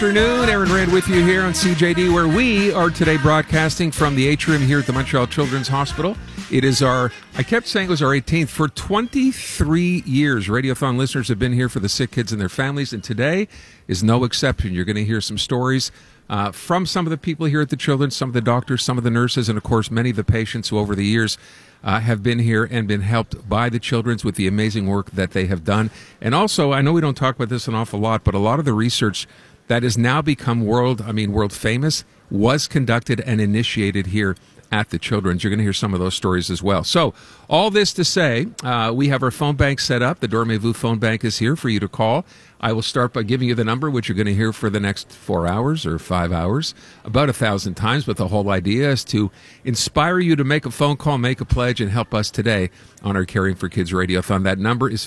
Afternoon, Aaron Rand with you here on CJD, where we are today broadcasting from the atrium here at the Montreal Children's Hospital. It is I kept saying it was our 18th. For 23 years, Radiothon listeners have been here for the sick kids and their families, and today is no exception. You're going to hear some stories from some of the people here at the Children's, some of the doctors, some of the nurses, and of course many of the patients who over the years have been here and been helped by the Children's with the amazing work that they have done. And also, I know we don't talk about this an awful lot, but a lot of the research that has now become world famous was conducted and initiated here at the Children's. You're going to hear some of those stories as well. So all this to say, we have our phone bank set up. The Dormez-vous phone bank is here for you to call. I will start by giving you the number, which you're going to hear for the next 4 hours or 5 hours, about 1,000 times. But the whole idea is to inspire you to make a phone call, make a pledge, and help us today on our Caring for Kids Radiothon. That number is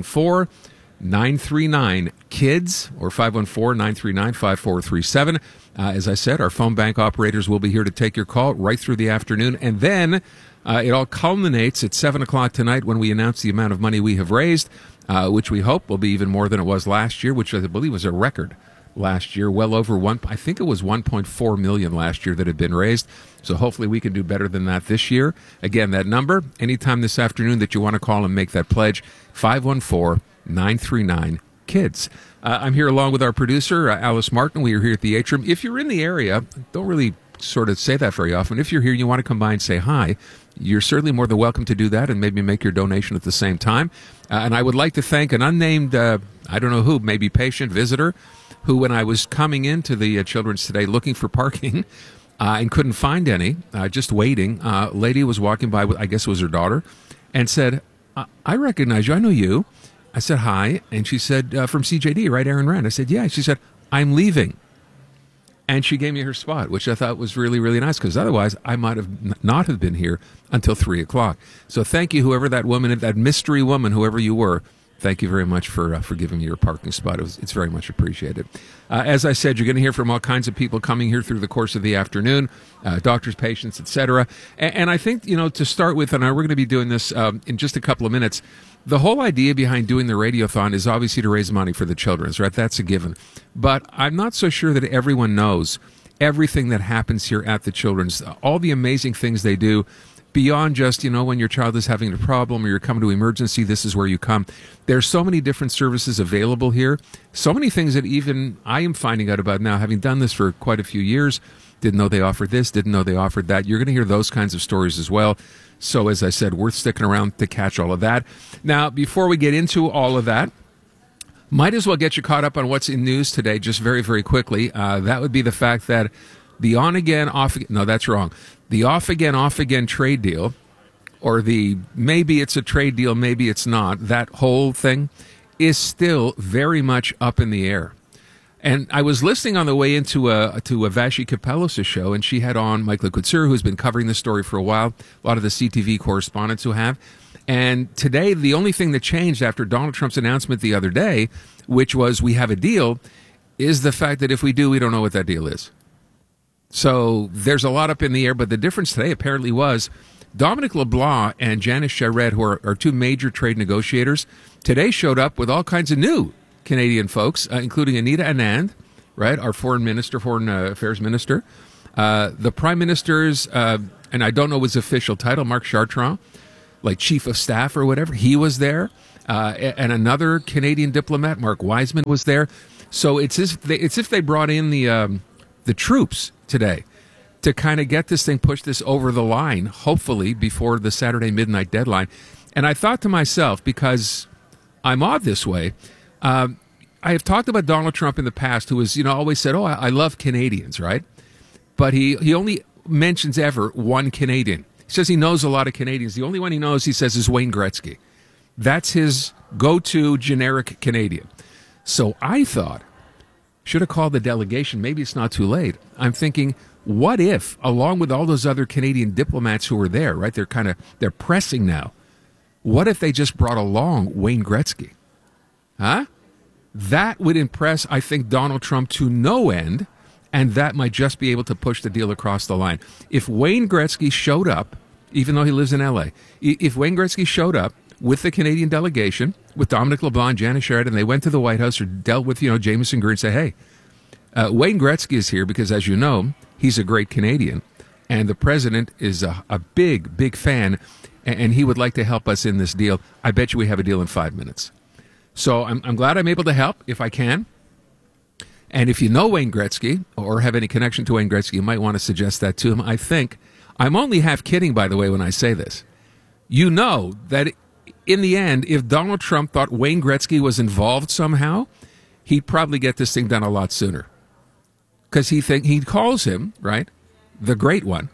514-939-KIDS or 514-939-5437. As I said, our phone bank operators will be here to take your call right through the afternoon. And then it all culminates at 7 o'clock tonight when we announce the amount of money we have raised, which we hope will be even more than it was last year, which I believe was a record last year. Well over I think it was 1.4 million last year that had been raised. So hopefully we can do better than that this year. Again, that number, anytime this afternoon that you want to call and make that pledge, 514-939-KIDS. I'm here along with our producer, Alice Martin. We are here at the atrium. If you're in the area, don't really sort of say that very often. If you're here and you want to come by and say hi, you're certainly more than welcome to do that and maybe make your donation at the same time. And I would like to thank an unnamed, I don't know who, maybe patient, visitor, who when I was coming into the Children's today looking for parking and couldn't find any, just waiting, a lady was walking by, I guess it was her daughter, and said, I recognize you, I know you. I said, hi, and she said, from CJD, right, Aaron Rand? I said, yeah. She said, I'm leaving. And she gave me her spot, which I thought was really, really nice, because otherwise I might have not have been here until 3 o'clock. So thank you, whoever that woman, that mystery woman, whoever you were. Thank you very much for giving me your parking spot. It's very much appreciated. As I said, you're going to hear from all kinds of people coming here through the course of the afternoon, doctors, patients, etc. And I think, to start with, and we're going to be doing this in just a couple of minutes, the whole idea behind doing the Radiothon is obviously to raise money for the Children's, right? That's a given. But I'm not so sure that everyone knows everything that happens here at the Children's, all the amazing things they do beyond just, when your child is having a problem or you're coming to emergency, this is where you come. There's so many different services available here, so many things that even I am finding out about now, having done this for quite a few years. Didn't know they offered this, didn't know they offered that. You're going to hear those kinds of stories as well. So, as I said, worth sticking around to catch all of that. Now, before we get into all of that, might as well get you caught up on what's in news today, just very, very quickly. That would be the fact that the on-again, off-again, no, that's wrong. The off-again, off-again trade deal, or the maybe it's a trade deal, maybe it's not, that whole thing is still very much up in the air. And I was listening on the way into a Vassy Kapelos' show, and she had on Michael Couture, who's been covering this story for a while, a lot of the CTV correspondents who have. And today, the only thing that changed after Donald Trump's announcement the other day, which was we have a deal, is the fact that if we do, we don't know what that deal is. So there's a lot up in the air, but the difference today apparently was Dominic LeBlanc and Janice Charette, who are two major trade negotiators, today showed up with all kinds of new Canadian folks, including Anita Anand, right, our foreign affairs minister, the prime minister's, and I don't know his official title, Marc Chartrand, like chief of staff or whatever, he was there, and another Canadian diplomat, Mark Wiseman, was there. So it's as if they brought in the troops today to kind of get this thing, push this over the line, hopefully before the Saturday midnight deadline. And I thought to myself, because I'm odd this way, I have talked about Donald Trump in the past, who has, always said, oh, I love Canadians, right? But he only mentions ever one Canadian. He says he knows a lot of Canadians. The only one he knows, he says, is Wayne Gretzky. That's his go-to generic Canadian. So I thought, should have called the delegation. Maybe it's not too late. I'm thinking, what if, along with all those other Canadian diplomats who were there, right? They're pressing now. What if they just brought along Wayne Gretzky? Huh? That would impress, I think, Donald Trump to no end, and that might just be able to push the deal across the line. If Wayne Gretzky showed up, even though he lives in L.A., if Wayne Gretzky showed up with the Canadian delegation, with Dominic LeBlanc, Janice Charette, and they went to the White House or dealt with, Jameson Green and say, hey, Wayne Gretzky is here because, as you know, he's a great Canadian, and the president is a big, big fan, and he would like to help us in this deal. I bet you we have a deal in 5 minutes. So I'm glad I'm able to help if I can. And if you know Wayne Gretzky or have any connection to Wayne Gretzky, you might want to suggest that to him. I think, I'm only half kidding, by the way, when I say this. You know that in the end, if Donald Trump thought Wayne Gretzky was involved somehow, he'd probably get this thing done a lot sooner. Because he calls him, right, the great one.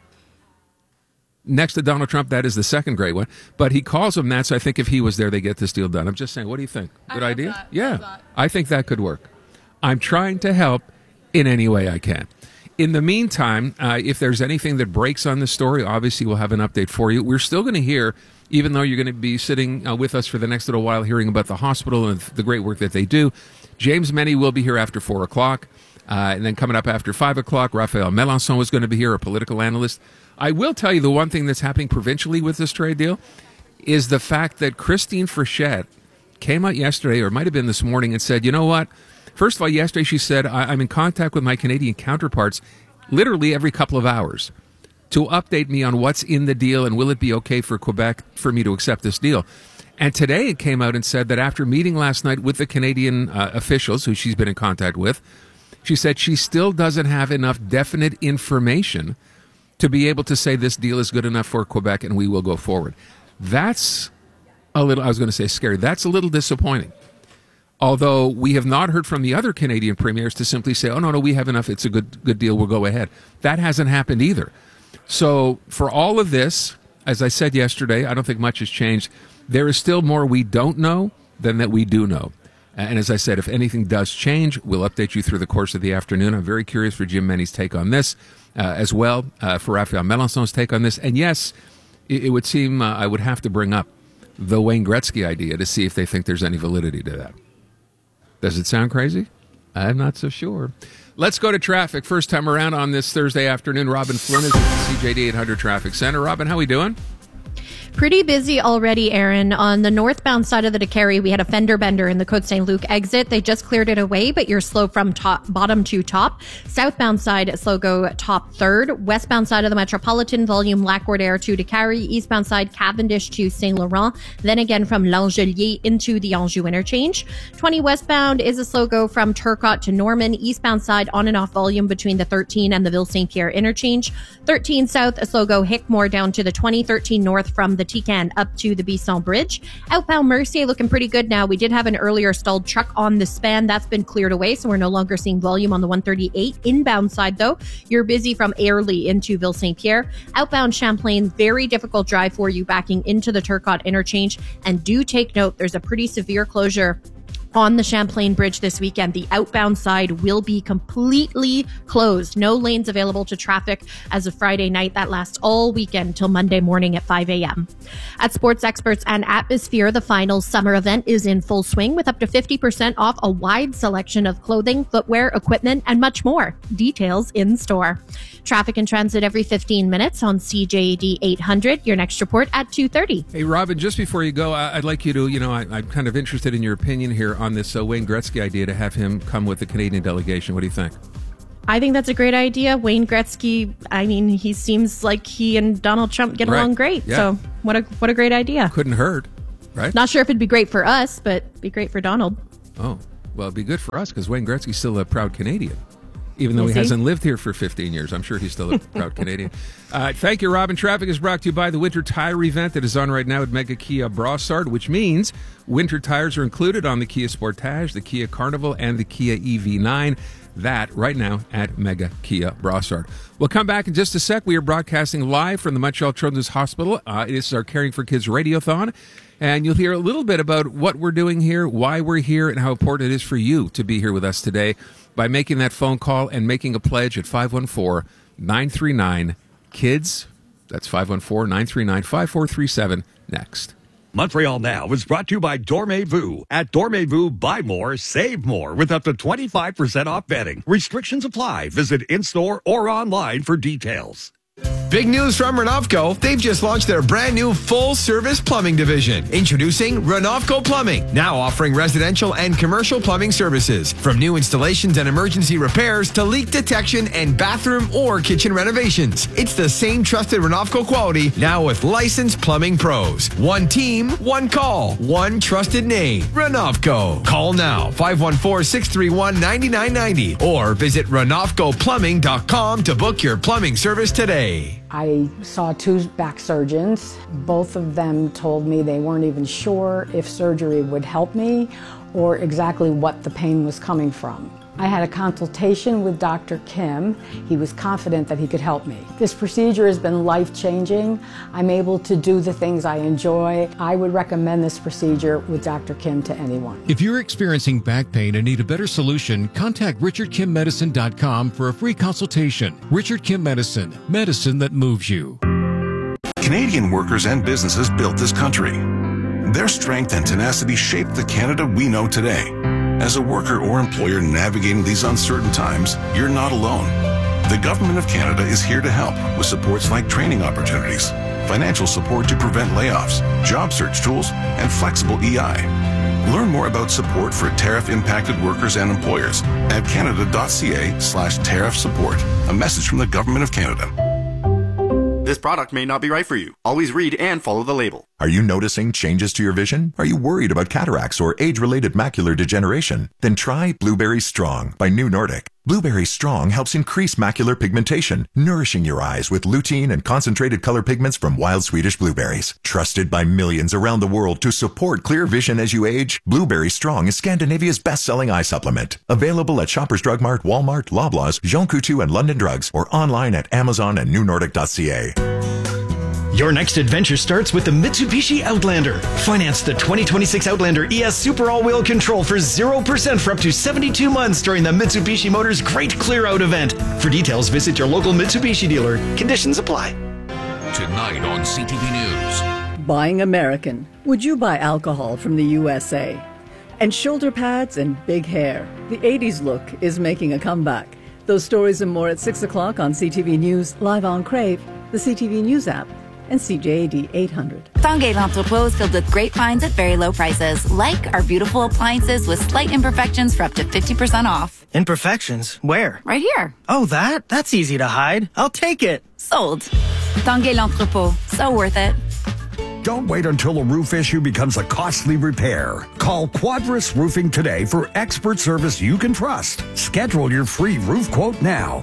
Next to Donald Trump, that is the second great one. But he calls him that, so I think if he was there, they get this deal done. I'm just saying, what do you think? Good idea? That. Yeah, I think that could work. I'm trying to help in any way I can. In the meantime, if there's anything that breaks on this story, obviously we'll have an update for you. We're still going to hear, even though you're going to be sitting with us for the next little while, hearing about the hospital and the great work that they do. James Meny will be here after 4 o'clock. And then coming up after 5 o'clock, Raphael Melançon was going to be here, a political analyst. I will tell you the one thing that's happening provincially with this trade deal is the fact that Christine Frechette came out yesterday, or it might have been this morning, and said, you know what? First of all, yesterday she said, I'm in contact with my Canadian counterparts literally every couple of hours to update me on what's in the deal and will it be okay for Quebec for me to accept this deal. And today it came out and said that after meeting last night with the Canadian officials who she's been in contact with, she said she still doesn't have enough definite information to be able to say this deal is good enough for Quebec and we will go forward. That's a little, I was going to say scary, that's a little disappointing. Although we have not heard from the other Canadian premiers to simply say, oh, no, we have enough, it's a good deal, we'll go ahead. That hasn't happened either. So for all of this, as I said yesterday, I don't think much has changed. There is still more we don't know than that we do know. And as I said, if anything does change, we'll update you through the course of the afternoon. I'm very curious for Jim Meny's take on this, as well, for Raphael Melançon's take on this. And yes, it would seem I would have to bring up the Wayne Gretzky idea to see if they think there's any validity to that. Does it sound crazy? I'm not so sure. Let's go to traffic. First time around on this Thursday afternoon. Robin Flynn is at the CJD 800 Traffic Center. Robin, how we doing? Pretty busy already, Aaron. On the northbound side of the Décarie, we had a fender bender in the Côte Saint-Luc exit. They just cleared it away, but you're slow from bottom to top. Southbound side, slow go top third. Westbound side of the Metropolitan, volume Lac-Air to Décarie. Eastbound side, Cavendish to Saint-Laurent. Then again from L'Angelier into the Anjou interchange. 20 westbound is a slow go from Turcotte to Norman. Eastbound side, on and off volume between the 13 and the Ville-Saint-Pierre interchange. 13 south, a slow go Hickmore down to the 20. 13 north from the Tican up to the Bisson Bridge. Outbound Mercier looking pretty good now. We did have an earlier stalled truck on the span. That's been cleared away, so we're no longer seeing volume on the 138. Inbound side, though, you're busy from Airlie into Ville-Saint-Pierre. Outbound Champlain, very difficult drive for you backing into the Turcotte interchange. And do take note, there's a pretty severe closure on the Champlain Bridge this weekend. The outbound side will be completely closed. No lanes available to traffic as of Friday night. That lasts all weekend till Monday morning at 5 a.m. At Sports Experts and Atmosphere, the final summer event is in full swing with up to 50% off a wide selection of clothing, footwear, equipment, and much more. Details in store. Traffic and transit every 15 minutes on CJD 800. Your next report at 2:30. Hey, Robin, just before you go, I'd like you to, I'm kind of interested in your opinion here on this Wayne Gretzky idea to have him come with the Canadian delegation. What do you think? I think that's a great idea. Wayne Gretzky, I mean, he seems like he and Donald Trump get along great. Yeah. So what a great idea. Couldn't hurt, right? Not sure if it'd be great for us, but it'd be great for Donald. Oh, well, it'd be good for us because Wayne Gretzky's still a proud Canadian. Even though he hasn't lived here for 15 years. I'm sure he's still a proud Canadian. Thank you, Robin. Traffic is brought to you by the Winter Tire event that is on right now at Mega Kia Brossard, which means winter tires are included on the Kia Sportage, the Kia Carnival, and the Kia EV9. That right now at Mega Kia Brossard. We'll come back in just a sec. We are broadcasting live from the Montreal Children's Hospital. This is our Caring for Kids Radiothon. And you'll hear a little bit about what we're doing here, why we're here, and how important it is for you to be here with us today by making that phone call and making a pledge at 514-939-KIDS. That's 514-939-5437 next. Montreal Now is brought to you by Dormez-vous. At Dormez-vous, buy more, save more with up to 25% off bedding. Restrictions apply. Visit in-store or online for details. Big news from Renovco. They've just launched their brand new full-service plumbing division. Introducing Renovco Plumbing, now offering residential and commercial plumbing services. From new installations and emergency repairs to leak detection and bathroom or kitchen renovations. It's the same trusted Renovco quality, now with licensed plumbing pros. One team, one call, one trusted name. Renovco. Call now, 514-631-9990 or visit renovcoplumbing.com to book your plumbing service today. I saw 2 back surgeons. Both of them told me they weren't even sure if surgery would help me or exactly what the pain was coming from. I had a consultation with Dr. Kim. He was confident that he could help me. This procedure has been life-changing. I'm able to do the things I enjoy. I would recommend this procedure with Dr. Kim to anyone. If you're experiencing back pain and need a better solution, contact RichardKimMedicine.com for a free consultation. Richard Kim Medicine, medicine that moves you. Canadian workers and businesses built this country. Their strength and tenacity shaped the Canada we know today. As a worker or employer navigating these uncertain times, you're not alone. The Government of Canada is here to help with supports like training opportunities, financial support to prevent layoffs, job search tools, and flexible EI. Learn more about support for tariff-impacted workers and employers at canada.ca/tariff support. A message from the Government of Canada. This product may not be right for you. Always read and follow the label. Are you noticing changes to your vision? Are you worried about cataracts or age-related macular degeneration? Then try Blueberry Strong by New Nordic. Blueberry Strong helps increase macular pigmentation, nourishing your eyes with lutein and concentrated color pigments from wild Swedish blueberries. Trusted by millions around the world to support clear vision as you age, Blueberry Strong is Scandinavia's best-selling eye supplement. Available at Shoppers Drug Mart, Walmart, Loblaws, Jean Coutu, and London Drugs, or online at Amazon and newnordic.ca. Your next adventure starts with the Mitsubishi Outlander. Finance the 2026 Outlander ES Super All-Wheel Control for 0% for up to 72 months during the Mitsubishi Motors Great Clear Out event. For details, visit your local Mitsubishi dealer. Conditions apply. Tonight on CTV News. Buying American. Would you buy alcohol from the USA? And shoulder pads and big hair. The 80s look is making a comeback. Those stories and more at 6 o'clock on CTV News, live on Crave, the CTV News app, and CJAD 800. Tanguay L'Entrepôt is filled with great finds at very low prices, like our beautiful appliances with slight imperfections for up to 50% off. Imperfections? Where? Right here. Oh, that? That's easy to hide. I'll take it. Sold. Tanguay L'Entrepôt. So worth it. Don't wait until a roof issue becomes a costly repair. Call Quadrus Roofing today for expert service you can trust. Schedule your free roof quote now.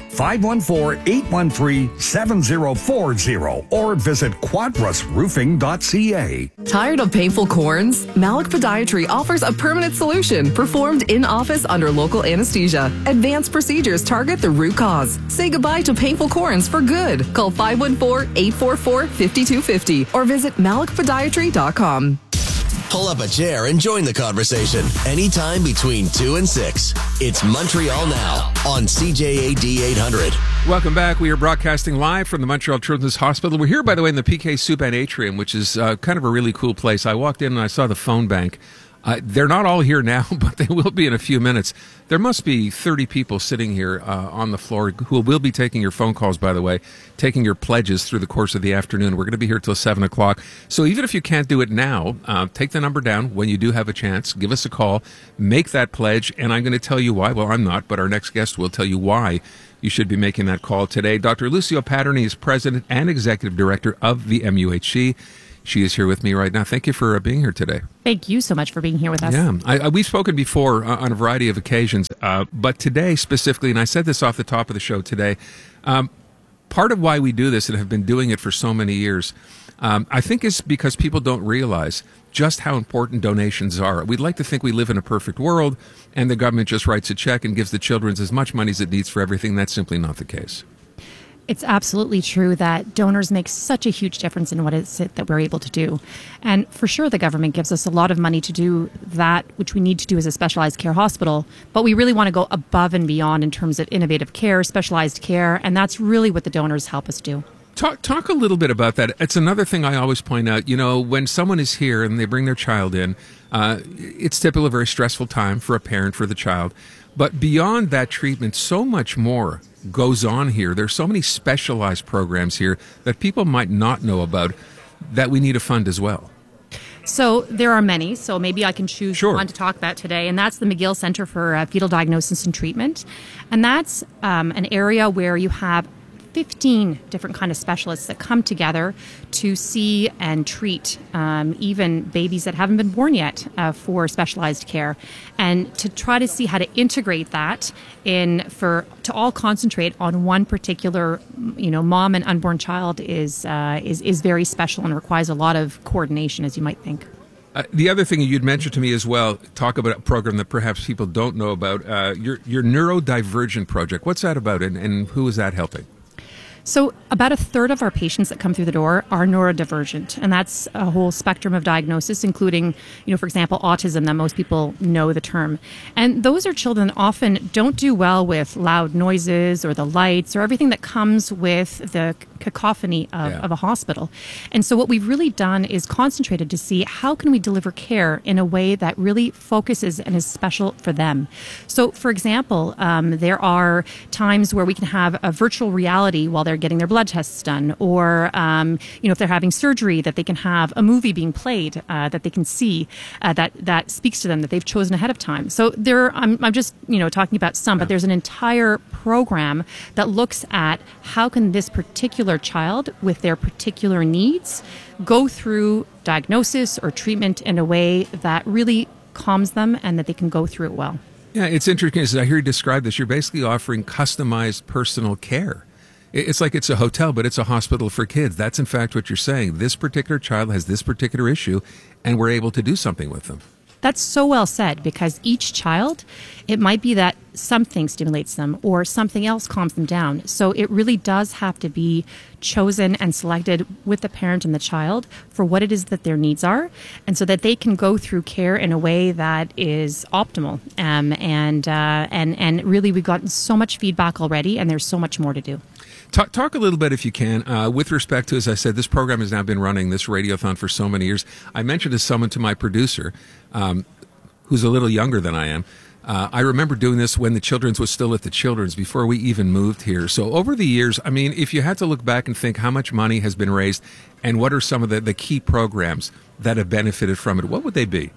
514-813-7040 or visit quadrusroofing.ca. Tired of painful corns? Malik Podiatry offers a permanent solution performed in office under local anesthesia. Advanced procedures target the root cause. Say goodbye to painful corns for good. Call 514-844-5250 or visit malikpodiatry.com. Pull up a chair and join the conversation anytime between 2 and 6. It's Montreal Now on CJAD 800. Welcome back. We are broadcasting live from the Montreal Children's Hospital. We're here, by the way, in the PK Subban Atrium, which is kind of a really cool place. I walked in and I saw the phone bank. They're not all here now, but they will be in a few minutes. There must be 30 people sitting here on the floor who will be taking your phone calls, by the way, taking your pledges through the course of the afternoon. We're going to be here till 7 o'clock. So even if you can't do it now, take the number down when you do have a chance. Give us a call. Make that pledge, and I'm going to tell you why. Well, I'm not, but our next guest will tell you why you should be making that call today. Dr. Lucio Patterney is President and Executive Director of the MUHC. She is here with me right now. Thank you for being here today. Thank you so much for being here with us. Yeah, we've spoken before on a variety of occasions, but today specifically, and I said this off the top of the show today, part of why we do this and have been doing it for so many years, I think is because people don't realize just how important donations are. We'd like to think we live in a perfect world and the government just writes a check and gives the children as much money as it needs for everything. That's simply not the case. It's absolutely true that donors make such a huge difference in what is it that we're able to do. And for sure, the government gives us a lot of money to do that, which we need to do as a specialized care hospital. But we really want to go above and beyond in terms of innovative care, specialized care, and that's really what the donors help us do. Talk a little bit about that. It's another thing I always point out. You know, when someone is here and they bring their child in, it's typically a very stressful time for a parent, for the child. But beyond that treatment, so much more goes on here. There's so many specialized programs here that people might not know about that we need to fund as well. So there are many. So maybe I can choose one to talk about today, and that's the McGill Center for Fetal Diagnosis and Treatment. And that's an area where you have 15 different kind of specialists that come together to see and treat even babies that haven't been born yet for specialized care, and to try to see how to integrate that to all concentrate on one particular, mom and unborn child is very special and requires a lot of coordination, as you might think. The other thing you'd mentioned to me as well, talk about a program that perhaps people don't know about, your neurodivergent project. What's that about, and who is that helping? So about a third of our patients that come through the door are neurodivergent, and that's a whole spectrum of diagnosis, including, for example, autism, that most people know the term. And those are children that often don't do well with loud noises or the lights or everything that comes with the cacophony of a hospital. And so what we've really done is concentrated to see how can we deliver care in a way that really focuses and is special for them. So, for example, there are times where we can have a virtual reality while they're getting their blood tests done, or if they're having surgery, that they can have a movie being played that they can see that speaks to them, that they've chosen ahead of time. So I'm just talking about some, but there's an entire program that looks at how can this particular child with their particular needs go through diagnosis or treatment in a way that really calms them and that they can go through it well. Yeah, it's interesting as I hear you describe this. You're basically offering customized personal care. It's like it's a hotel, but it's a hospital for kids. That's in fact what you're saying. This particular child has this particular issue, and we're able to do something with them. That's so well said, because each child, it might be that something stimulates them or something else calms them down. So it really does have to be chosen and selected with the parent and the child for what it is that their needs are, and so that they can go through care in a way that is optimal. And really, we've gotten so much feedback already, and there's so much more to do. Talk a little bit, if you can, with respect to, as I said, this program has now been running, this radiothon, for so many years. I mentioned to someone, to my producer, who's a little younger than I am. I remember doing this when the Children's was still at the Children's, before we even moved here. So over the years, I mean, if you had to look back and think how much money has been raised and what are some of the key programs that have benefited from it, what would they be?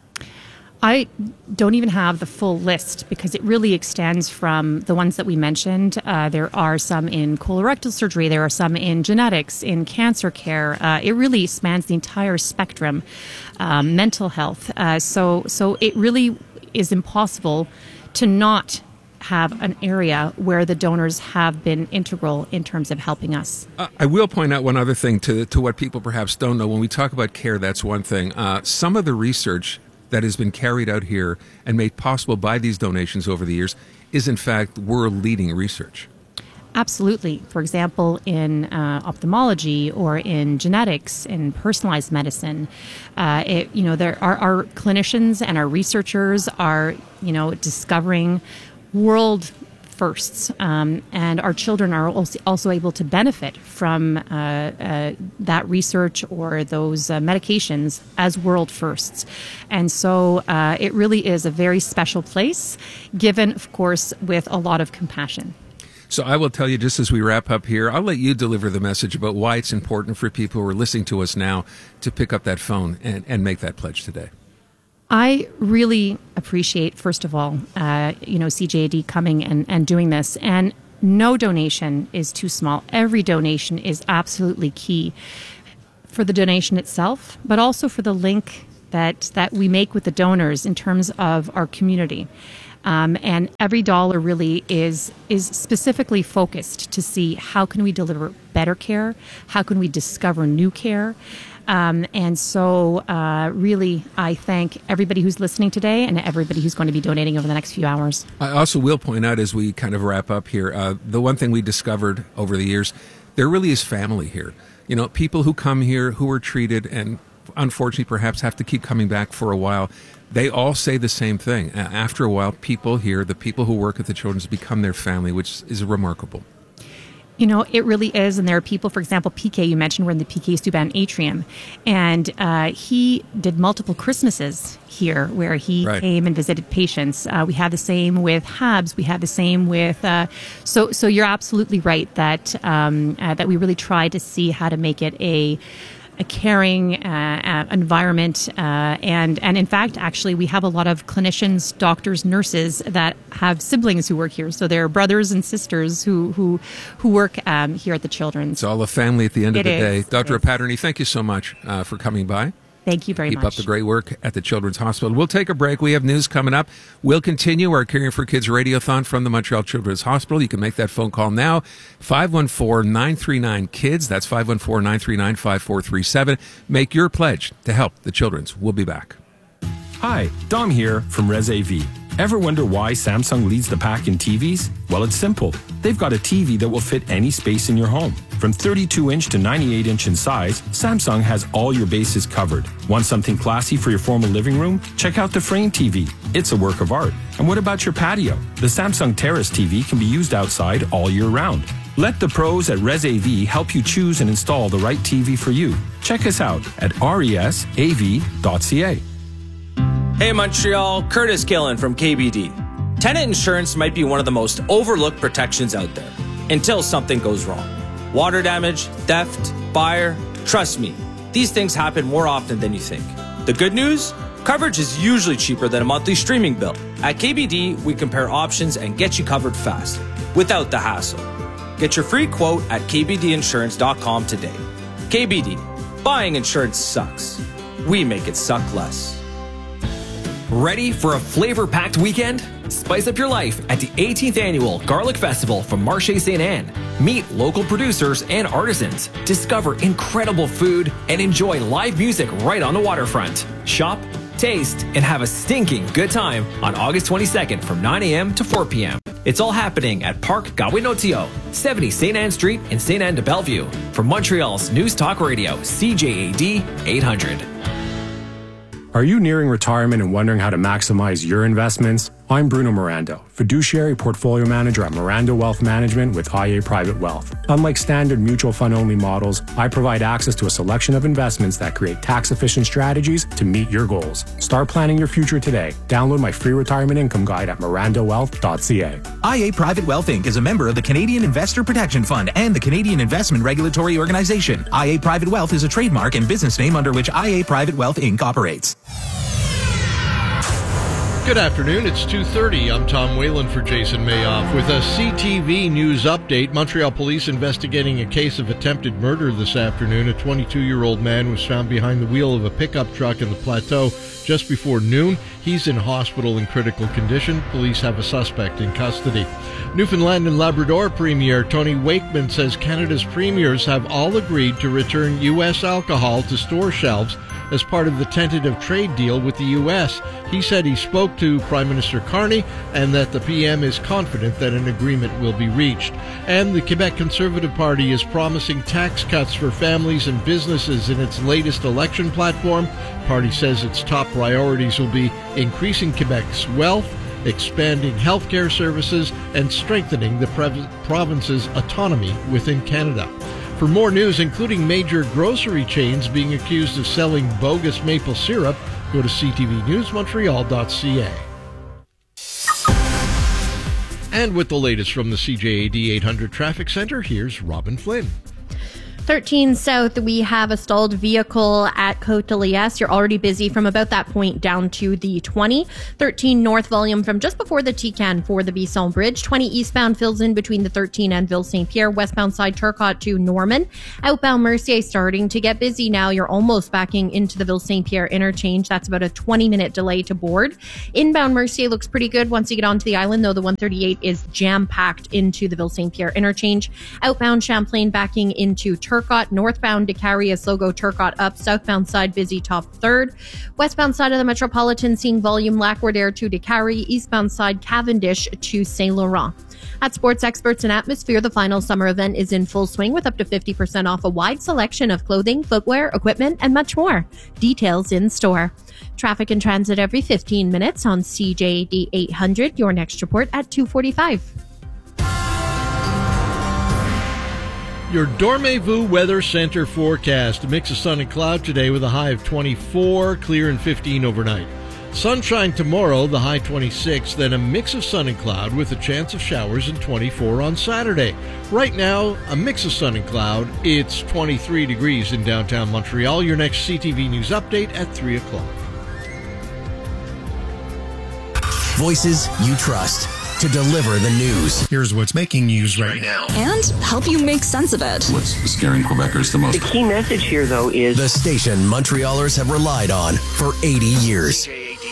I don't even have the full list, because it really extends from the ones that we mentioned. There are some in colorectal surgery. There are some in genetics, in cancer care. It really spans the entire spectrum. Mental health. So it really is impossible to not have an area where the donors have been integral in terms of helping us. I will point out one other thing to what people perhaps don't know. When we talk about care, that's one thing. Some of the research that has been carried out here and made possible by these donations over the years is in fact world-leading research. Absolutely. For example, in ophthalmology or in genetics, in personalized medicine, there are our clinicians and our researchers are, discovering world firsts, and our children are also able to benefit from that research or those medications as world firsts. And so it really is a very special place, given, of course, with a lot of compassion. So I will tell you, just as we wrap up here, I'll let you deliver the message about why it's important for people who are listening to us now to pick up that phone and make that pledge today. I really appreciate, first of all, CJAD coming and doing this. And no donation is too small. Every donation is absolutely key for the donation itself, but also for the link that we make with the donors in terms of our community. And every dollar really is specifically focused to see how can we deliver better care, how can we discover new care. And so really, I thank everybody who's listening today and everybody who's going to be donating over the next few hours. I also will point out, as we kind of wrap up here, the one thing we discovered over the years, there really is family here. People who come here, who are treated, and unfortunately perhaps have to keep coming back for a while, they all say the same thing. After a while, people here, the people who work at the Children's, become their family, which is remarkable. You know, it really is. And there are people, for example, PK, you mentioned, we're in the PK Subban atrium. And he did multiple Christmases here where he came and visited patients. We have the same with Habs. We have the same with... So you're absolutely right that that we really try to see how to make it a caring environment. And in fact, actually, we have a lot of clinicians, doctors, nurses that have siblings who work here. So they're brothers and sisters who work here at the Children's. It's all a family at the end of the day. Dr. Patterney, thank you so much for coming by. Thank you very much. Keep up the great work at the Children's Hospital. We'll take a break. We have news coming up. We'll continue our Caring for Kids Radiothon from the Montreal Children's Hospital. You can make that phone call now, 514-939-KIDS. That's 514-939-5437. Make your pledge to help the Children's. We'll be back. Hi, Dom here from Res AV. Ever wonder why Samsung leads the pack in TVs? Well, it's simple. They've got a TV that will fit any space in your home. From 32-inch to 98-inch in size, Samsung has all your bases covered. Want something classy for your formal living room? Check out the Frame TV. It's a work of art. And what about your patio? The Samsung Terrace TV can be used outside all year round. Let the pros at Res AV help you choose and install the right TV for you. Check us out at resav.ca. Hey Montreal, Curtis Gillen from KBD. Tenant insurance might be one of the most overlooked protections out there, until something goes wrong. Water damage, theft, fire, trust me, these things happen more often than you think. The good news? Coverage is usually cheaper than a monthly streaming bill. At KBD, we compare options and get you covered fast, without the hassle. Get your free quote at kbdinsurance.com today. KBD, buying insurance sucks. We make it suck less. Ready for a flavor-packed weekend? Spice up your life at the 18th Annual Garlic Festival from Marché St. Anne. Meet local producers and artisans, discover incredible food, and enjoy live music right on the waterfront. Shop, taste, and have a stinking good time on August 22nd from 9 a.m. to 4 p.m. It's all happening at Parc Gawinotio, 70 St. Anne Street in St. Anne de Bellevue. From Montreal's News Talk Radio, CJAD 800. Are you nearing retirement and wondering how to maximize your investments? I'm Bruno Mirando, fiduciary portfolio manager at Mirando Wealth Management with IA Private Wealth. Unlike standard mutual fund only models, I provide access to a selection of investments that create tax-efficient strategies to meet your goals. Start planning your future today. Download my free retirement income guide at mirandowealth.ca. IA Private Wealth Inc. is a member of the Canadian Investor Protection Fund and the Canadian Investment Regulatory Organization. IA Private Wealth is a trademark and business name under which IA Private Wealth Inc. operates. Good afternoon, it's 2:30. I'm Tom Whalen for Jason Mayoff with a CTV News update. Montreal police investigating a case of attempted murder this afternoon. A 22-year-old man was found behind the wheel of a pickup truck in the Plateau just before noon. He's in hospital in critical condition. Police have a suspect in custody. Newfoundland and Labrador Premier Tony Wakeman says Canada's premiers have all agreed to return U.S. alcohol to store shelves as part of the tentative trade deal with the U.S. He said he spoke to Prime Minister Carney and that the PM is confident that an agreement will be reached. And the Quebec Conservative Party is promising tax cuts for families and businesses in its latest election platform. The party says its top priorities will be increasing Quebec's wealth, expanding healthcare services, and strengthening the province's autonomy within Canada. For more news, including major grocery chains being accused of selling bogus maple syrup, go to ctvnewsmontreal.ca. And with the latest from the CJAD 800 Traffic Center, here's Robin Flynn. 13 South, we have a stalled vehicle at Côte de Liesse. You're already busy from about that point down to the 20. 13 North, volume from just before the Tican for the Bisson Bridge. 20 eastbound fills in between the 13 and Ville St. Pierre. Westbound side Turcotte to Norman. Outbound Mercier starting to get busy now. You're almost backing into the Ville St. Pierre interchange. That's about a 20-minute delay to board. Inbound Mercier looks pretty good once you get onto the island, though the 138 is jam-packed into the Ville St. Pierre interchange. Outbound Champlain backing into Turcotte. Northbound Décarie, Sligo, Turcotte up. Southbound side busy top third. Westbound side of the Metropolitan seeing volume Lac-Wardair to Décarie. Eastbound side Cavendish to Saint Laurent. At Sports Experts and Atmosphere, the final summer event is in full swing with up to 50% off a wide selection of clothing, footwear, equipment, and much more. Details in store. Traffic and transit every 15 minutes on CJAD 800. Your next report at 2:45. Your Dormez-vous Weather Center forecast. A mix of sun and cloud today with a high of 24, clear and 15 overnight. Sunshine tomorrow, the high 26, then a mix of sun and cloud with a chance of showers and 24 on Saturday. Right now, a mix of sun and cloud. It's 23 degrees in downtown Montreal. Your next CTV News update at 3 o'clock. Voices you trust to deliver the news. Here's what's making news right now. And help you make sense of it. What's scaring Quebecers the most? The key message here, though, is the station Montrealers have relied on for 80 years.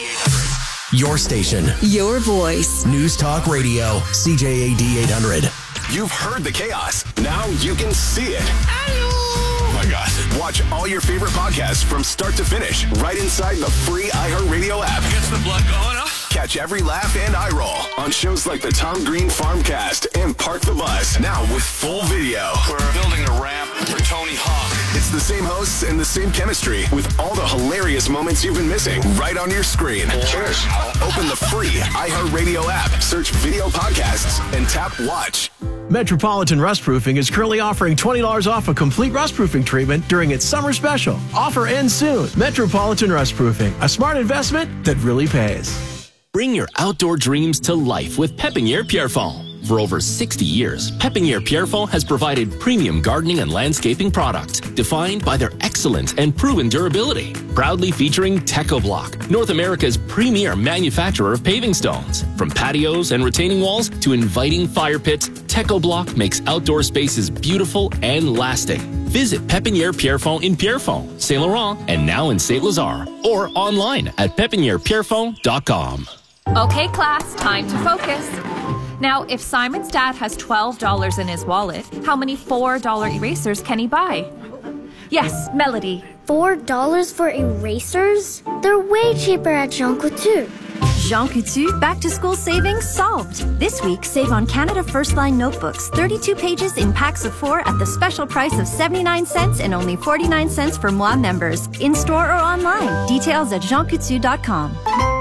Your station. Your voice. News Talk Radio. CJAD 800. You've heard the chaos. Now you can see it. Oh my God. Watch all your favorite podcasts from start to finish right inside the free iHeartRadio app. Gets the blood going up. Catch every laugh and eye roll on shows like the Tom Green Farmcast and Park the Bus. Now with full video. We're building a ramp for Tony Hawk. It's the same hosts and the same chemistry with all the hilarious moments you've been missing right on your screen. Cheers. Open the free iHeartRadio app, search video podcasts, and tap watch. Metropolitan Rustproofing is currently offering $20 off a complete rustproofing treatment during its summer special. Offer ends soon. Metropolitan Rustproofing, a smart investment that really pays. Bring your outdoor dreams to life with Pépinière Pierrefonds. For over 60 years, Pépinière Pierrefonds has provided premium gardening and landscaping products defined by their excellent and proven durability. Proudly featuring TechoBlock, North America's premier manufacturer of paving stones. From patios and retaining walls to inviting fire pits, TechoBlock makes outdoor spaces beautiful and lasting. Visit Pépinière Pierrefonds in Pierrefonds, Saint Laurent, and now in Saint Lazare, or online at pépinièrepierrefonds.com. Okay, class, time to focus. Now, if Simon's dad has $12 in his wallet, how many $4 erasers can he buy? Yes, Melody. $4 for erasers? They're way cheaper at Jean Coutu. Jean Coutu back-to-school savings solved. This week, save on Canada First Line notebooks, 32 pages in packs of 4 at the special price of 79 cents and only 49 cents for Moi members. In-store or online. Details at jeancoutu.com.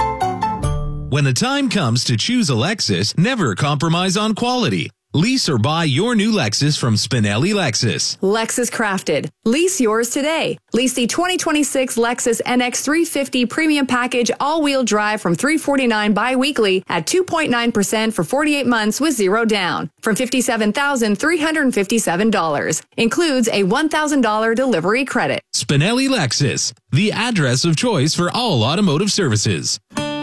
When the time comes to choose a Lexus, never compromise on quality. Lease or buy your new Lexus from Spinelli Lexus. Lexus Crafted. Lease yours today. Lease the 2026 Lexus NX 350 Premium Package all-wheel drive from $349 bi-weekly at 2.9% for 48 months with zero down from $57,357. Includes a $1,000 delivery credit. Spinelli Lexus, the address of choice for all automotive services.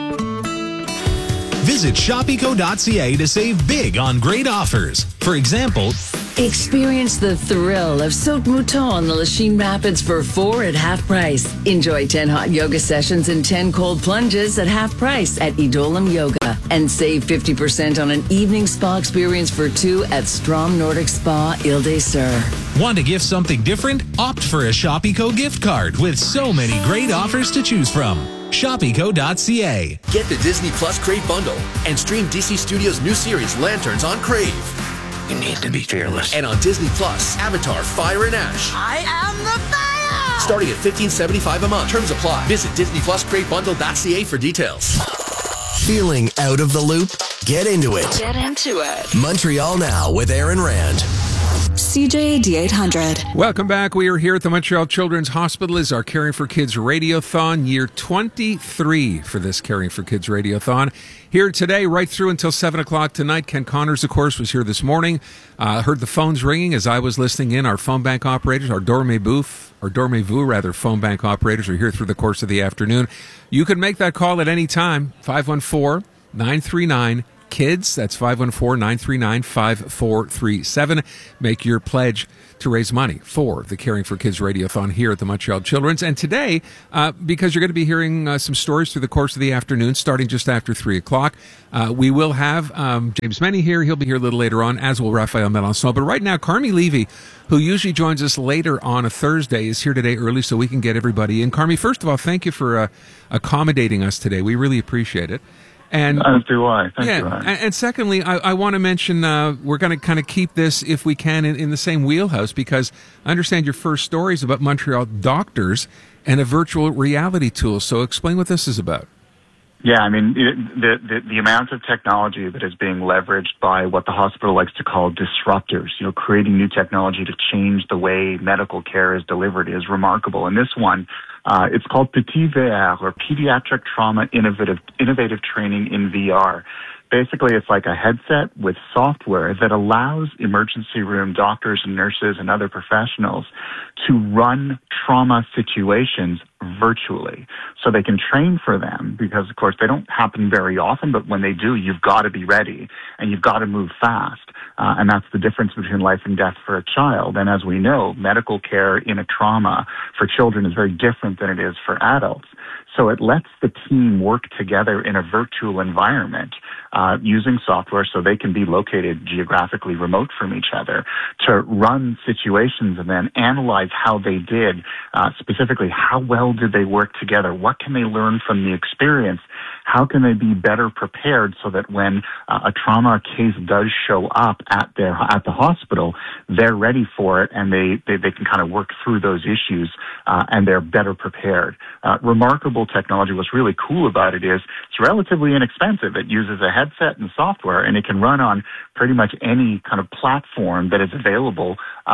Visit shopeco.ca to save big on great offers. For example, experience the thrill of Saute Mouton on the Lachine Rapids for 4 at half price. Enjoy 10 hot yoga sessions and 10 cold plunges at half price at Idolam Yoga. And save 50% on an evening spa experience for 2 at Strom Nordic Spa, Ile des Sœurs. Want to gift something different? Opt for a Shopeco gift card with so many great offers to choose from. Shopeco.ca. Get the Disney Plus Crave bundle and stream DC Studios' new series Lanterns on Crave. You need to be fearless. And on Disney Plus, Avatar: Fire and Ash. I am the fire! Starting at $15.75 a month. Terms apply. Visit DisneyPlusCraveBundle.ca for details. Feeling out of the loop? Get into it. Get into it. Montreal Now with Aaron Rand. CJAD 800. Welcome back. We are here at the Montreal Children's Hospital as our Caring for Kids Radiothon, year 23 for this Caring for Kids Radiothon. Here today, right through until 7 o'clock tonight. Ken Connors, of course, was here this morning. Heard the phones ringing as I was listening in. Our phone bank operators, our Dormez-vous phone bank operators are here through the course of the afternoon. You can make that call at any time, 514-939 KIDS. That's 514-939-5437. Make your pledge to raise money for the Caring for Kids Radiothon here at the Montreal Children's. And today, because you're going to be hearing some stories through the course of the afternoon, starting just after 3 o'clock, we will have James Meny here. He'll be here a little later on, as will Raphael Melançon. But right now, Carmi Levy, who usually joins us later on a Thursday, is here today early so we can get everybody in. Carmi, first of all, thank you for accommodating us today. We really appreciate it. And as do I. Thank you. And secondly, I want to mention we're going to kind of keep this, if we can, in the same wheelhouse, because I understand your first story is about Montreal doctors and a virtual reality tool. So explain what this is about. Yeah, I mean, the amount of technology that is being leveraged by what the hospital likes to call disruptors, creating new technology to change the way medical care is delivered is remarkable. And this one, it's called Petit VR, or Pediatric Trauma Innovative Training in VR. Basically, it's like a headset with software that allows emergency room doctors and nurses and other professionals to run trauma situations virtually. So they can train for them because, of course, they don't happen very often, but when they do, you've got to be ready and you've got to move fast. And that's the difference between life and death for a child. And as we know, medical care in a trauma for children is very different than it is for adults. So it lets the team work together in a virtual environment using software so they can be located geographically remote from each other to run situations and then analyze how they did, specifically how well did they work together, what can they learn from the experience, how can they be better prepared so that when a trauma case does show up at the hospital, they're ready for it and they can kind of work through those issues and they're better prepared. Remarkable technology. What's really cool about it is it's relatively inexpensive. It uses a headset and software, and it can run on pretty much any kind of platform that is available,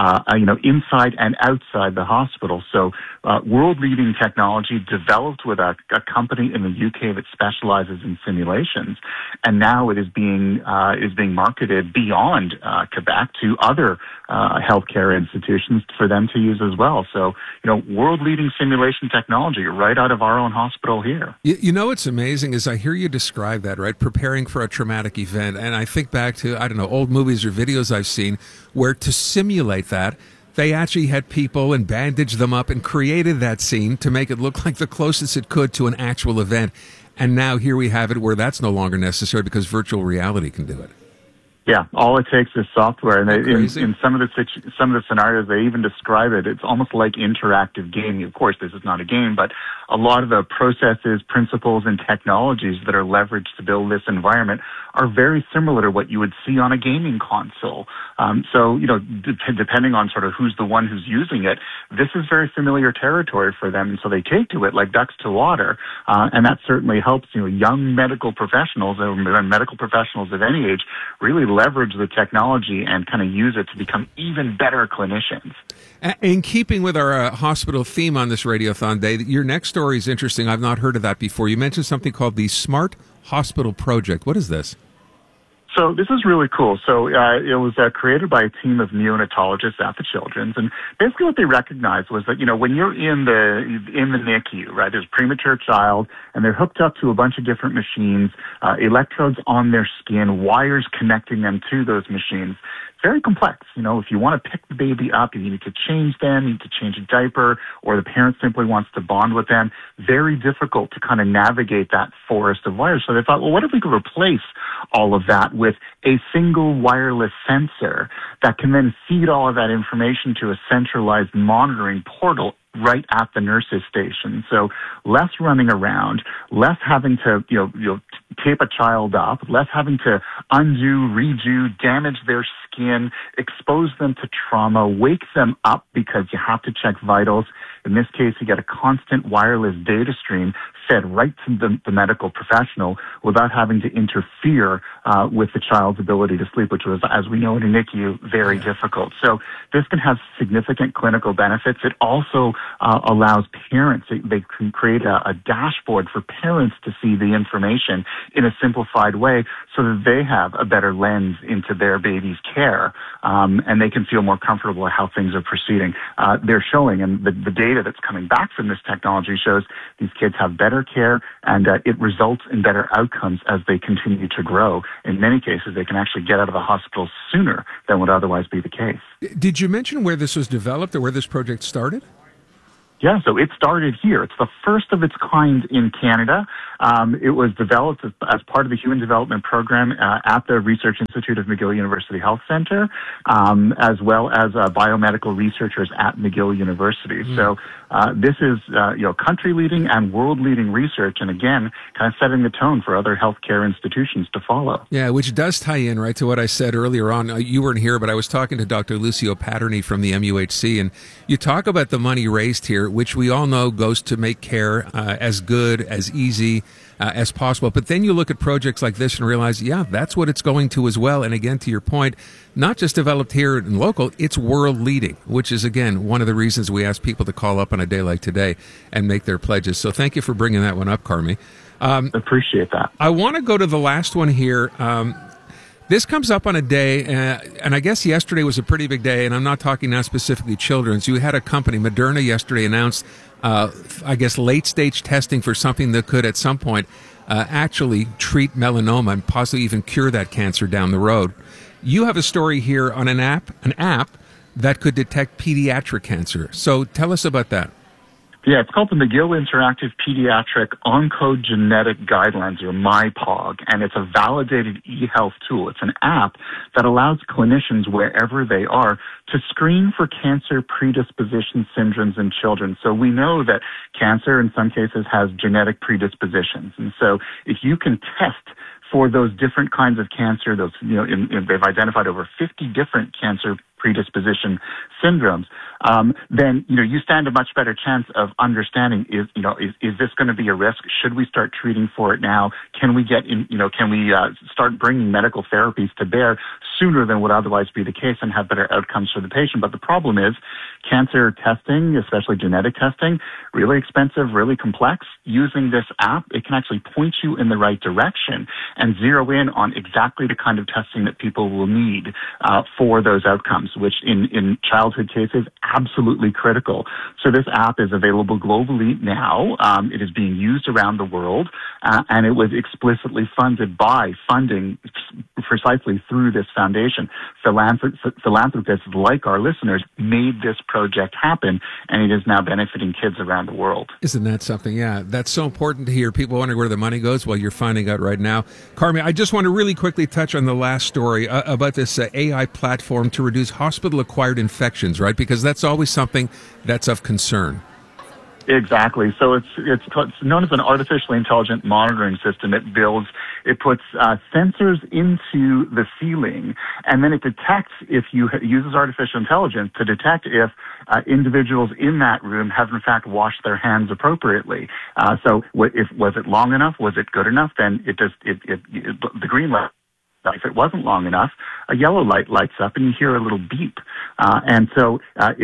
inside and outside the hospital. So, world-leading technology developed with a company in the UK that specializes in simulations, and now it is being marketed beyond Quebec to other healthcare institutions for them to use as well. So, world-leading simulation technology right out of our own hospital here. What's amazing is I hear you describe that, right? Preparing for a traumatic event. And I think back to, old movies or videos I've seen where to simulate that, they actually had people and bandaged them up and created that scene to make it look like the closest it could to an actual event. And now here we have it where that's no longer necessary because virtual reality can do it. Yeah, all it takes is software, and in some of the scenarios they even describe it. It's almost like interactive gaming. Of course, this is not a game, but a lot of the processes, principles, and technologies that are leveraged to build this environment are very similar to what you would see on a gaming console. So, depending on sort of who's the one who's using it, this is very familiar territory for them, and so they take to it like ducks to water, and that certainly helps young medical professionals and medical professionals of any age really leverage the technology and kind of use it to become even better clinicians. In keeping with our hospital theme on this Radiothon Day, your next story is interesting. I've not heard of that before. You mentioned something called the Smart Hospital Project. What is this? So this is really cool. So it was created by a team of neonatologists at the Children's, and basically what they recognized was that when you're in the NICU, right, there's a premature child, and they're hooked up to a bunch of different machines, electrodes on their skin, wires connecting them to those machines. Very complex. If you want to pick the baby up, you need to change them, you need to change a diaper, or the parent simply wants to bond with them. Very difficult to kind of navigate that forest of wires. So they thought, well, what if we could replace all of that with a single wireless sensor that can then feed all of that information to a centralized monitoring portal right at the nurse's station. So less running around, less having to, tape a child up, less having to undo, redo, damage their skin, expose them to trauma, wake them up because you have to check vitals. In this case, you get a constant wireless data stream fed right to the medical professional without having to interfere with the child's ability to sleep, which was, as we know in a NICU, very difficult. So this can have significant clinical benefits. It also allows parents, they can create a dashboard for parents to see the information in a simplified way so that they have a better lens into their baby's care, and they can feel more comfortable with how things are proceeding. They're showing, and the data that's coming back from this technology shows these kids have better care, and it results in better outcomes as they continue to grow. In many cases, they can actually get out of the hospital sooner than would otherwise be the case. Did you mention where this was developed or where this project started? Yeah, so it started here. It's the first of its kind in Canada. It was developed as part of the Human Development Program at the Research Institute of McGill University Health Center, as well as biomedical researchers at McGill University. So this is country-leading and world-leading research, and again, kind of setting the tone for other healthcare institutions to follow. Yeah, which does tie in, right, to what I said earlier on. You weren't here, but I was talking to Dr. Lucio Paterni from the MUHC, and you talk about the money raised here. cancer, which we all know goes to make care as good, as easy as possible. But then you look at projects like this and realize, yeah, that's what it's going to as well. And again, to your point, not just developed here and local, it's world leading, which is, again, one of the reasons we ask people to call up on a day like today and make their pledges. So thank you for bringing that one up, Carmi. Appreciate that. I want to go to the last one here. This comes up on a day, and I guess yesterday was a pretty big day, and I'm not talking now specifically children's. You had a company, Moderna, yesterday announced, I guess, late-stage testing for something that could, at some point, actually treat melanoma and possibly even cure that cancer down the road. You have a story here on an app that could detect pediatric cancer. So tell us about that. Yeah, it's called the McGill Interactive Pediatric Oncogenetic Guidelines, or MyPOG, and it's a validated e-health tool. It's an app that allows clinicians, wherever they are, to screen for cancer predisposition syndromes in children. So we know that cancer, in some cases, has genetic predispositions. And so if you can test for those different kinds of cancer, they've identified over 50 different cancer predisposition syndromes, then, you stand a much better chance of understanding, is this going to be a risk? Should we start treating for it now? Can we start bringing medical therapies to bear sooner than would otherwise be the case and have better outcomes for the patient? But the problem is cancer testing, especially genetic testing, really expensive, really complex. Using this app, it can actually point you in the right direction and zero in on exactly the kind of testing that people will need for those outcomes, which in childhood cases, absolutely critical. So this app is available globally now. It is being used around the world, and it was explicitly funded by funding precisely through this foundation. Philanthropists like our listeners made this project happen, and it is now benefiting kids around the world. Isn't that something? Yeah, that's so important to hear. People wondering where the money goes. Well, you're finding out right now. Carmi, I just want to really quickly touch on the last story about this AI platform to reduce hospital-acquired infections, right? Because that's always something that's of concern. Exactly. So it's known as an artificially intelligent monitoring system. It puts sensors into the ceiling, and then it detects uses artificial intelligence to detect if individuals in that room have in fact washed their hands appropriately. So was it long enough? Was it good enough? Then the green light. If it wasn't long enough, a yellow light lights up and you hear a little beep. And so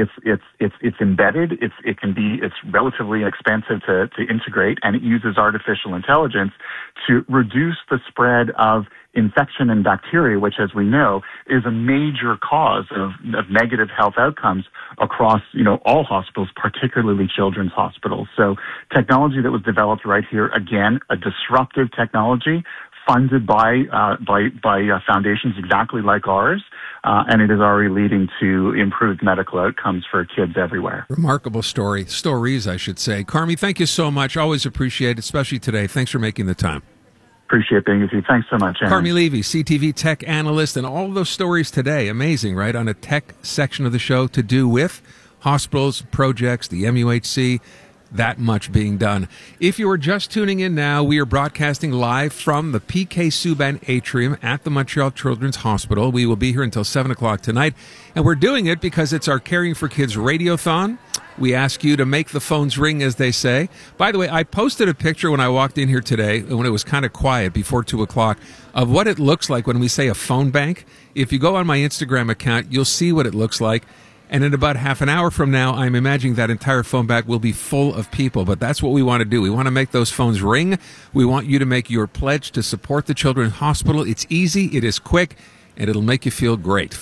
it's embedded. It's relatively expensive to integrate, and it uses artificial intelligence to reduce the spread of infection and bacteria, which, as we know, is a major cause of negative health outcomes across all hospitals, particularly children's hospitals. So technology that was developed right here, again, a disruptive technology, funded by foundations exactly like ours, and it is already leading to improved medical outcomes for kids everywhere. Remarkable stories, I should say. Carmi, thank you so much. Always appreciate it, especially today. Thanks for making the time. Appreciate being with you. Thanks so much, Aaron. Carmi Levy, CTV tech analyst, and all those stories today. Amazing, right? On a tech section of the show to do with hospitals, projects, the MUHC. That much being done. If you are just tuning in now, we are broadcasting live from the PK Subban Atrium at the Montreal Children's Hospital. We will be here until 7 o'clock tonight, and we're doing it because it's our Caring for Kids Radiothon. We ask you to make the phones ring, as they say. By the way, I posted a picture when I walked in here today, when it was kind of quiet before 2 o'clock, of what it looks like when we say a phone bank. If you go on my Instagram account, you'll see what it looks like. And in about half an hour from now, I'm imagining that entire phone bank will be full of people. But that's what we want to do. We want to make those phones ring. We want you to make your pledge to support the Children's Hospital. It's easy, it is quick, and it'll make you feel great.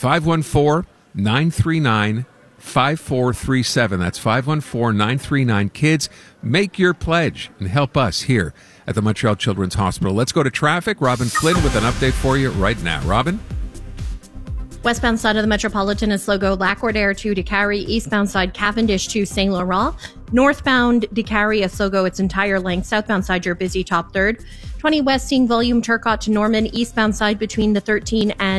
514-939-5437. That's 514-939-KIDS. Make your pledge and help us here at the Montreal Children's Hospital. Let's go to traffic. Robin Flynn with an update for you right now. Robin? Westbound side of the Metropolitan is Slogo Lacordaire to DeCarry. Eastbound side Cavendish to St. Laurent. Northbound DeCarry is Slogo its entire length. Southbound side you're busy top third. 20 West seeing volume Turcotte to Norman. Eastbound side between the 13 and